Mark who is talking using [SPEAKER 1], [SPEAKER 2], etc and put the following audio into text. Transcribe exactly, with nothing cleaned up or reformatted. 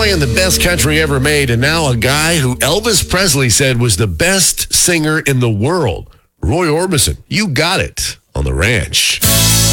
[SPEAKER 1] playing the best country ever made, and now a guy who Elvis Presley said was the best singer in the world. Roy Orbison, you got it on The Ranch.